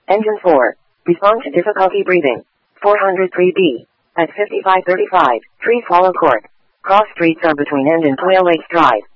Engine 4. Respond to difficulty breathing. 403B. At 5535, tree follow court. Cross streets are between end and Quail Lakes Drive.